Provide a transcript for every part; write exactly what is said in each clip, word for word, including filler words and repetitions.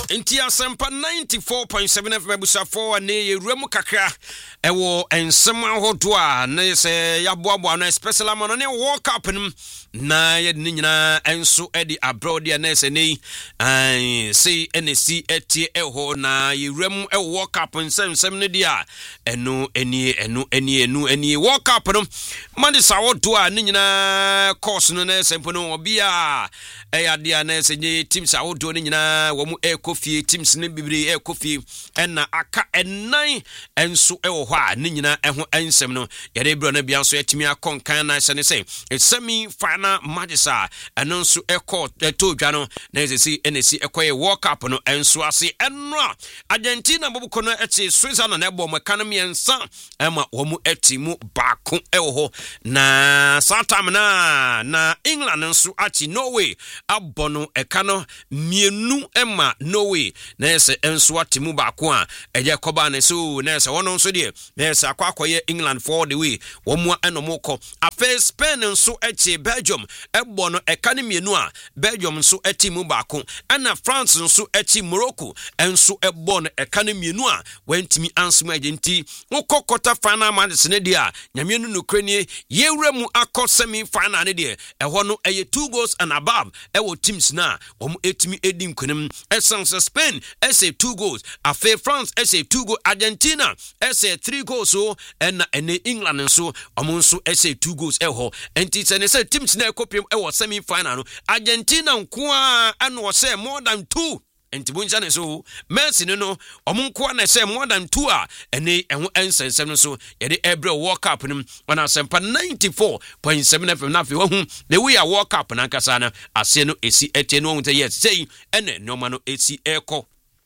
Inti asempa ninety-four point seven F M busafo ne yewremu kakra ewo ensem ahodo a ne se yaboabo na special amano ne World Cup nim na ye ne nyina enso edi abroad ya na se nei an sei N S C etie eho na yewremu e World Cup nsem nsem ne dia eno eni eno eni enu eni World Cup no mande sawodo a ne nyina course no na sempo no obia e ya dia na se nye team sawodo ne nyina wo mu eko fie teams ne bibiri e kofi ena aka enan enso e wo hwa ne nyina eho ensem no yede bro na bia so yetimi akonkan na se ne say semi final matches a eno nso e court to dwa no na ze si N S C ekoye World Cup no enso ase enra Argentina bobuko no eche Switzerland na ebo mekano ensa ema wo mu etimu baako e wo na satam na na England nso achi Norway abono ekano mienu ema Norway na ese enso atimu baako a eje koba ne so na ese wono nso de na ese akwakoye England for the way wo mu enomoko afa Spain nso eche Belgium ebo no ekane mienu a Belgium nso atimu baako ana France nso eche Morocco enso ebo no ekane mienu a wantimi ansema agenti wokọ quarter final match ne de a nyamienu no kranie yewremu akọ semi final ne de eho no eye two goals and above ewo teams na wo mu etimi edim kunim essence Spain essay two goals afa France essay two goals Argentina essay three goals so and and England so omo so essay two goals eho enti se ne say teams na ekopiem ewo semi final no Argentina nko a eno say more than two enti bunja ne so Messi no no omo nko na say more than two a ene eho ensensem no so yede every World Cup nim wana sempa ninety-four point seven F M na fi hu the we are World Cup na nkasa na ase no esi etie no hu yes say ene no ma no esi eko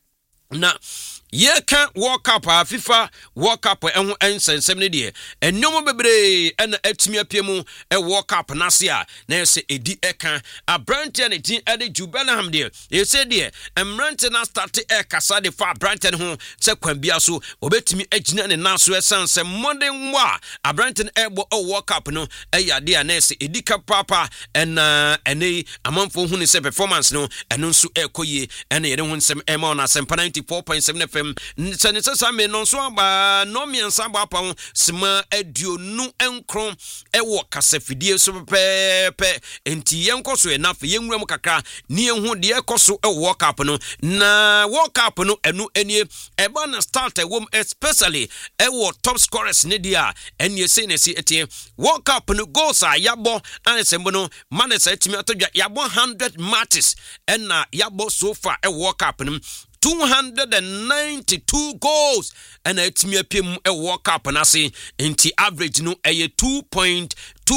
na yeka World Cup a FIFA World Cup ehun ensensem ne de enyomo bebre ena atumi apiemu e World Cup na se a na ese edi eka abrante ne tin ede Jubenham de e se de emrante na start e kasa de fa abrante ne ho se kwan bia so obetumi agina ne naso esense modern wa abrante ne ebo o World Cup no e yade a na ese edi ka papa ena ene amanfo hu ne se performance no eno nso ekoye ena yede hu nsem e ma na sempa ninety-four point seven F M senese same no so aba no miensa ba pa sima aduonu enkron ewo kasafidie so pepe enti yenkoso enough yenwuram kakra ni ehu de ekoso e World Cup no na World Cup no enu enie eba na start ewom especially ewo top scorers ne dia enie se ne si etie World Cup no goals a yabo anesembo no manesa etimi atodwa yabo one hundred matches ena yabo so far e World Cup no two hundred ninety-two goals and etimi apem e World Cup na se enti average no eye two point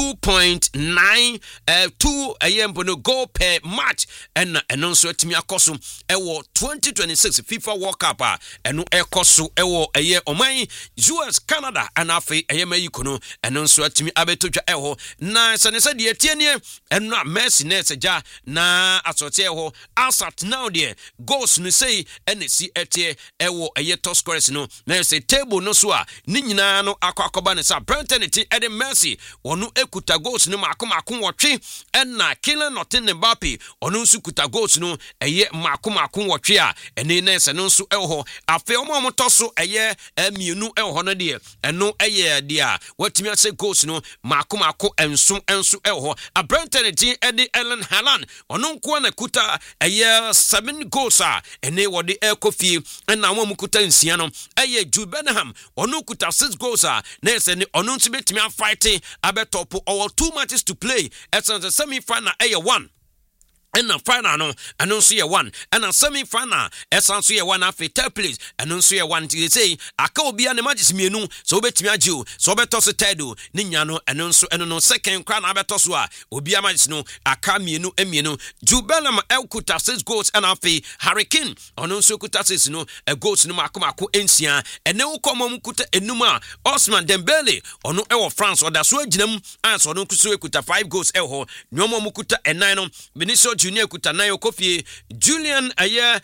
nine uh, two ayembo no goal per match and eno so etimi akoso ewo twenty twenty-six FIFA World Cup a eno ekoso ewo eye oman U S Canada and afi ayema yikono eno so etimi abetotwa eho na senese de etienie eno Messi na seja na asote eho asat now there goals no say N S C etie ewo eye top scorers no na say table no so a ni nyina no akwakoba ne sa Brentford ede Messi wonu ekuta goals no mako mako wotwe enna Kylian Mbappe onu nsu kuta goals no eye mako mako wotwe a ene na ese no nso eho afi omo motoso eye amienu eho no de eno eye de a watimi ase goals no mako mako enso enso eho a Brentford team ede Erling Haaland onu nko na kuta eye seven goals a ene wode ekofie enna wo mukuta nsia no eye Jubenham onu kuta six goals a na ese ne onu nso betimi a fight abetop or two matches to play at the semi-final A one. And the final no, and don't see a one, and a semi-final, as I see a one after third place, and don't see a one to say, I can't be an emergency menu, so bet me a Jew, so betos a tedo, Ninyano, and also and no second crown abetoswa, Obiamas no, a camino, emino, Jubenham Elkuta six goals and a fee, Hurricane, on also Kutasis no, a ghost no Makumako Encia, and no common Kuta Enuma, Osman Dembele, or no El France or the Swedgenum, as or no Kusuekuta five goals elho, no more Mukuta and nine, Benicio Junior kutanai okofie Julian aye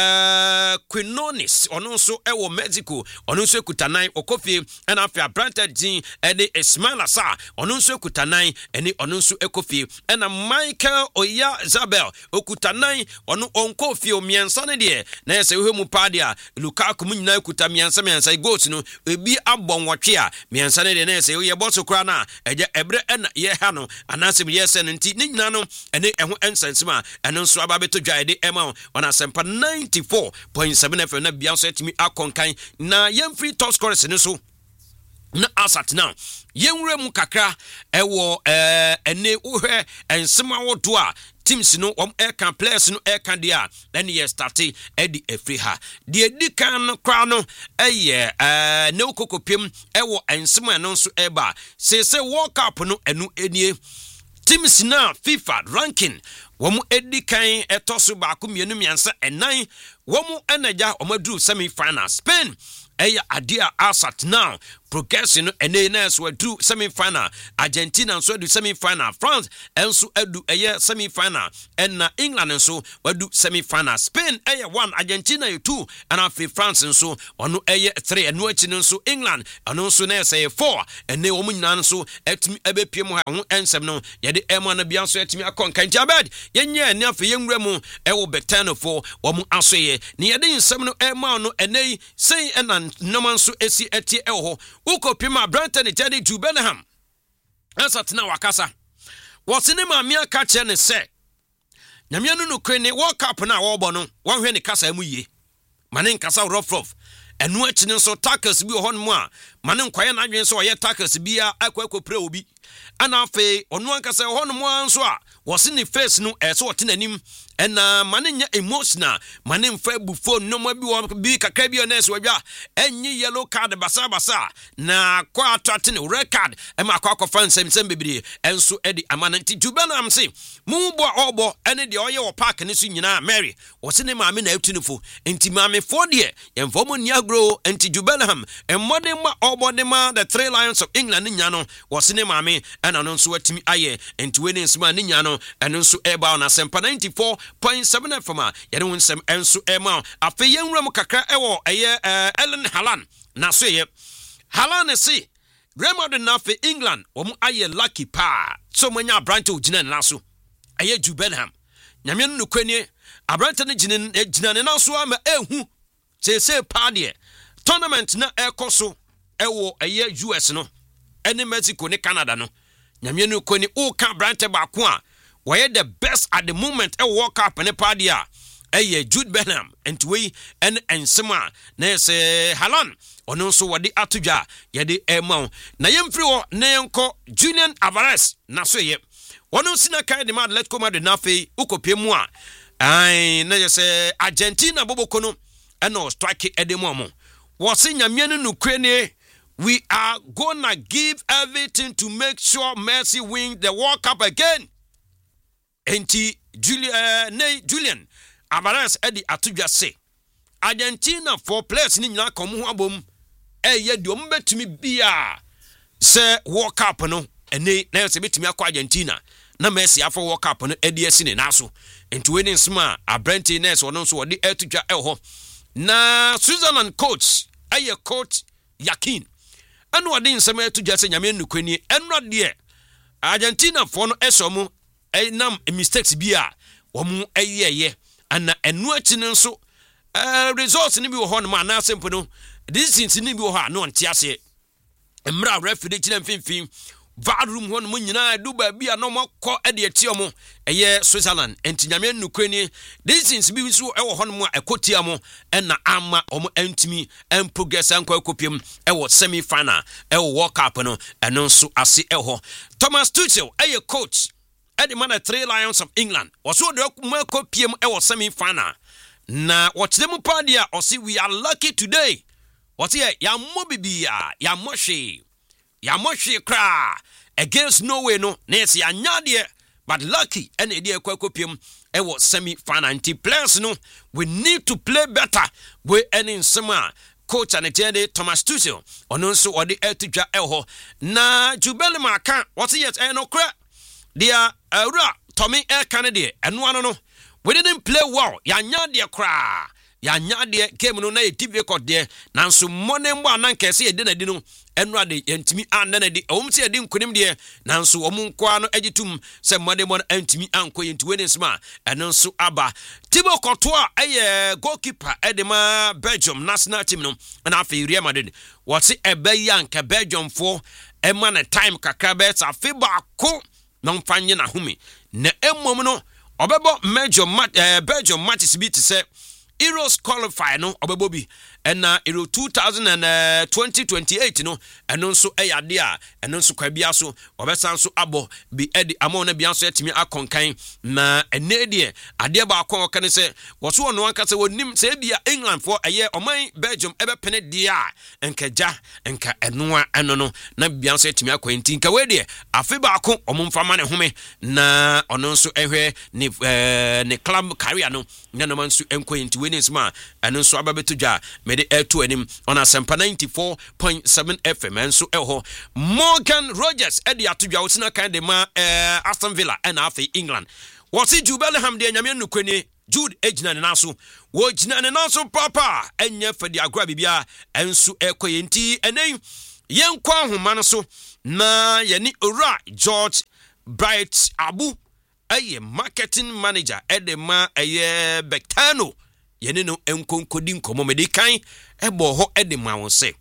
uh, Quinones ono nso ewo Mexico ono nso kutanai okofie ena afia Brandon Jean ene Ismaila Sa ono nso kutanai ene ono nso ekofie ena Michael Oya Zabel okutanai ono onkofie omiensa ne de na yese we mu padia Lukaku mu nyina kuta miensa miensa goals no ebi abon wotwe a miensa ne de na yese ye boso kra na eje ebre ena ye ha no anase ye se nti ne nyina no ene eho ensensema eno nso aba beto dwaide ema on asempa ninety-four point seven F M na bia so etimi akonkan na yem free top scorers ne so na asat now yenwure mu kakra ewo eh ene uhwe ensema wodo a teams no om air players no air can dia then ye start e di efri ha de di kan kra no eye eh ne okokopiem ewo ensema no nso eba se se world cup no enu enie teams na FIFA ranking womu edi kan etoso ba ko mienu miansa enan womu enaja omadru semi final Spain eya adia asat now progressing ene na so adu semi final Argentina so adu semi final France enso adu eye semi final and England enso adu semi final Spain eye one Argentina you two and afi France enso ono eye three eno achi enso England eno enso na say four ene wo nyina enso etimi ebepiem ha ho ensem no ye de ema na bia so etimi akonkan jabed yenye ene afi yenwura mu ewo betano for wo mu asoye ne ye de nsem no ema no ene sei ena nomanso esi etie eho uko pima Branton Jedi Jubenham asat na wakasa wasine ma mia ka che ne se nyamia no nukre World Cup na wo bo no wonhwe ne kasa mu yie mane nkasa rough rough enu achi ne so tackles bi ho no a mane nkwaye na adwen so ye tackles bi a akwakwo pre obi ana afi onu ankasa ho no anso a wasine face no eso otenanim ena mane nya emotional mane mfa bufo no ma bi bi kakra bi na eso wadwa enyi yellow card basa basa na kwa atwate ne red card e ma kwa kwa fan sem sem bebiri enso edi amananti Jubenham se mu bo obo ene de oye wo park ne so nyina Mary wasine maame na atunifo enti maame fo de yemfo mo niagro enti Jubenham emmode ma obo de ma the three lions of England nya no wasine maame ena no nso atimi aye enti we ne nsima ne nya no eno nso eba on asempa ninety-four point seven F M yene wonsem enso ema afe yenwura mu kakra ewo eye Ellen Haaland na so ye Haaland se Real Madrid na fe England wo mu aye lucky pa so manya branch ogina na so eye Jubenham nyame no kwani abrante ne gine gina ne na so ama ehu se se pa de tournament na ekoso ewo eye U S no ene Mexico ne Canada no nyame no kwani o ka branch ba ko a why the best at the moment a World Cup ne party a eh Jubenham and we and ensema na say Haaland ono so wode atodwa ye de ema na yemfiri ho na yenko Julian Alvarez na so ye wono sina kai de mad let come de na fe ukopie mu a ai na ye say Argentina boboko no eno strike edemu mo wo se nyame no nukre ne we are gonna give everything to make sure Messi win the World Cup again. Enti Julian ne Julian Alvarez edi atudwa se Argentina for players ni nyina kom ho abom eye de om betumi bia se World Cup no ene na se betumi akwa Argentina na Messi afọ World Cup no edi asine naso enti we ne nsma Abrante Ness wono nso wode atudwa eho na Switzerland coach eye coach Yakin anu wode nsema atudwa se nyame nukwani enu de Argentina for no esomu enam mistakes bia wo mu eyeye ana enu achi nso eh results ni bi wo ho no ma na simple no this ni bi wo ha no ntia se emra referee kina mfimfim var room ho no mu nyina du ba bia no makọ ede ati omo eye Switzerland entinyame nukwani this bi so e wo ho no mu ekotia mo ena ama omo antimi en progress anko ekopiem e wo semi final e wo World Cup no eno nso ase e ho Thomas Tuchel eye coach Eddie man three lions of England was so the P M e was semi final na watch them padia or see we are lucky today what here ya mobibia ya moshi ya moshi kra against Norway no nesi ya nyade but lucky and idea kwa P M e was semi final anti players no we need to play better we any summer coach and Jedi Thomas Tuchel ono nso odi etudwa eho na Jubenham aka what yes e no kra Dear Ura Tommy Air Canada and one no we didn't play well yanya dear cry yanya dear game no na T V record there nanso money mwa nankese edi na di no enra de yentimi anda na di omsi edi nkunim de nanso omunkwa no agitum se money mon antimi anko yenti weni sma eno nso aba Thibaut Courtois eye goalkeeper edema Belgium national team no na afi Real Madrid what say ebe yanka Belgium for ema na time kakra bet afi ba ko na mfanye na humi na emmom no obebo major match eh, Belgium matches bi te se Euros qualify no obebo bi ena Euro two thousand twenty twenty-eight no eno nso eyade a eno nso kwa bia so obesan so abo bi edi amon na bia so etimi akonkan na ene de ade ba akon oka ne se wo so no anka se wonim se bia England for eye oman Belgium ebe pene de a enkaja enka eno a eno no na bia so etimi akwanti nka we de afi ba akon omumfa ma ne home na ono nso ehwe ni eh, ni club career no na no man so enkwanti we ne sma eno nso ababetudwa de air to him on Asempa ninety-four point seven F M and so eho Morgan Rogers edi atudwa wotina kan de ma eh, Aston Villa and afi England wasi Jude Bellingham de nyame nukweni Jude ejina ne naso wo jina ne naso papa enye fadi agura bibia enso ekoyenti enen yenkwa homa no so na yeni ora George Bright Abu aye marketing manager edema aye Bectano yene no enkonkodi nkomo medikan ebo ho edema won se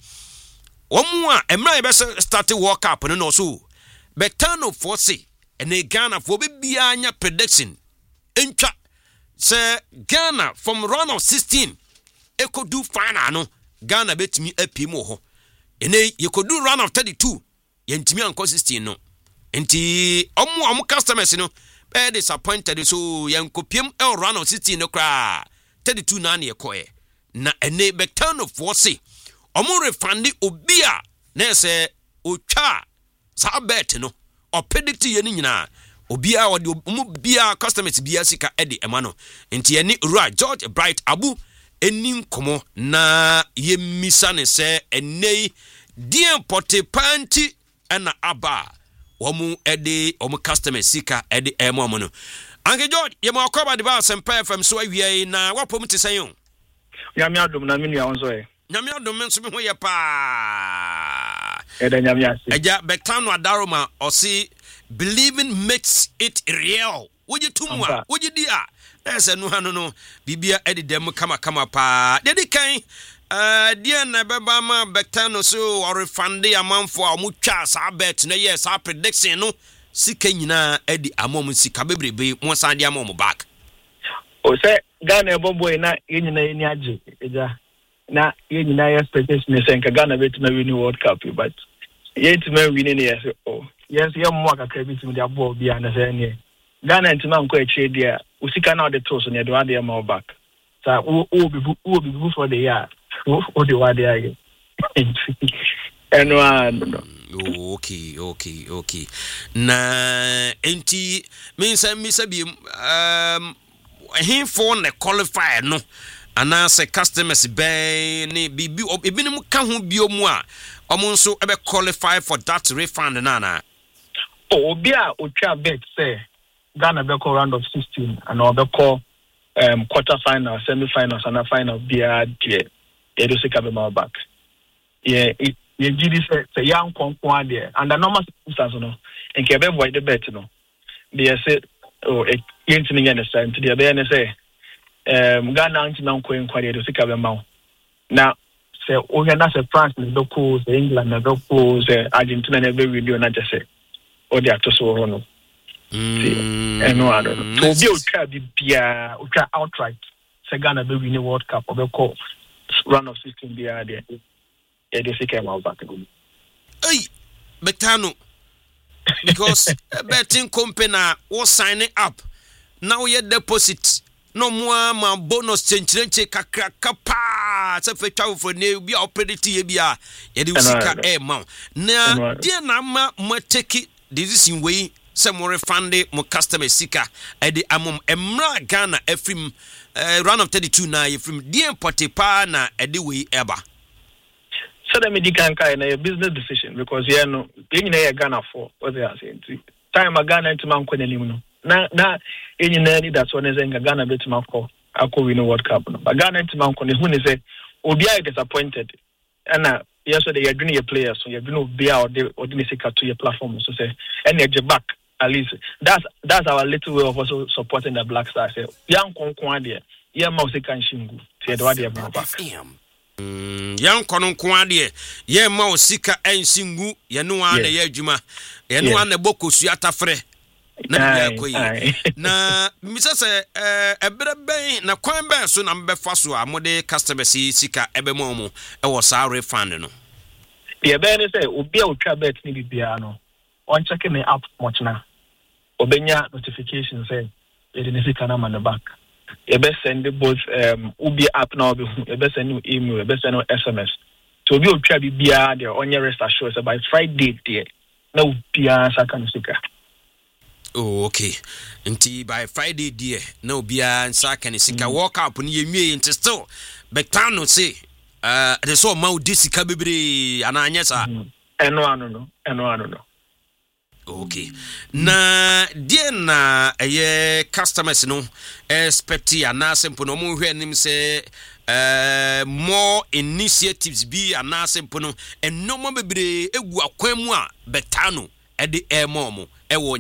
omu a emra be start World Cup no no so Bectano for se ene Ghana for bibia anya prediction entwa se Ghana from round of sixteen ekodu final no Ghana betimi apimo ho ene yekodu round of thirty-two yentimi anko sixteen no enti omu omu customers no be disappointed so yenkopiem el round of sixteen no kra thirty-two na na yekoe na ene Bectano for se omu refund obia na se otwa sa bet no o predict ye ni nyina obia wode omu bia customers bia sika edi ema no enti eni Ra George Bright Abu eni nkomo na ye misa ne se ene dien pote panti na aba omu edi omu customers sika edi ema mo no Ange George ye ma akoba de ba Asempa F M so awie na wapom te sen yo nyame adom na menu ya wonso e nyame adom nso me ho ye pa e da nyame ase eja Bectano Adaroma osi believing makes it real woji tumwa woji dia ese no hanu no bibia edidem kama kama pa dedi kan eh dia na beba ma Bectano so or refund amanfo a mutwa sa bet na yes sa prediction no sika nyina edi amom sika bebrebe mo san dia amom back o se Ghana boboy na yenyina yeni age eja na yenyina ya expectation se nka Ghana betima win World Cup but yetima win ne yes oh yes yam mo aka bitim dia bo bia na se ne Ghana ntima nko eche dia usika na de toso ne de wade ma back sa o o bi o bi for the year o de wade age eno no okay okay okay na enti mensa misa bi um he for ne qualify no ana se customers be ne bibi ebinim ka ho biomu a omo nso ebe qualify for that refund na na obi a otwa bet say Ghana be call round of sixteen and obe call um quarter final semi finals and a final bia de e do se ka be ma back yeah it ye gidi say say yan konkon ade and the normal circumstances no enke be void the bet no they say oh e yentini nya ne say to the be ne say um Ghana nti na nko enkwade do sika be ma na say o ya na say France ne do ko say England ne do ko say Argentina ne be video na just say o dia to so ho no mm eno ado to be o try bi bia o try outright say Ghana be win World Cup o be call round of sixteen bia there e do sika ma back go hey Bectano because a betting company was signing up now your deposit no more ma bonus change kakra kapa se fetwa for ne bi operative bia ye de usika e ma na dia na ma mo take decision way se mo refund mo customer sika e de amom emra Ghana afrim round of thirty-two na afrim dia potepa na e de we eba so that me di kan kai na your business decision because you know being na Ghana for what they are saying time Ghana to man kwenye na na enyi na ni that's one zenga Ghana bet man ko akọ win World Cup no but Ghana to man ko ne hu ne say obi are disappointed and uh, yesterday you're doing your players so you're doing obi are the ordinary to your platform so say and you back at least that's that's our little way of also supporting the Black Stars say yan konkon ade ya ma se kan shingu tie de wade ba back Mm, yan kono ko ade ye ma osika ensingu ye no ade ye adwuma ye no ane bokosu atafre na ya koyi na misa se eh ebere ben na kwan ben so na mbefa so a mode customers sika ebe mo mo e wo sa refund no ye ben say obi a otwa bet ni bibia no on check me up much na obenya notification say ye de sika na man back you best send both um Ubi app now be you best send email you best send S M S to be otwa bibia there on your rest assured by Friday there na ubia saka no sika. Oh, okay. Until by Friday dear no bia saka no sika walk up ni yemie nti still Betano say uh they saw ma odi sika bebre ananya sa eno anu no eno anu no. Okay. Na die na eye customers no expect ya na simple no mo hwe nim say uh more initiatives be ana simple no eno mo bebre egu akwan mu a Betano e de e mo mo e wo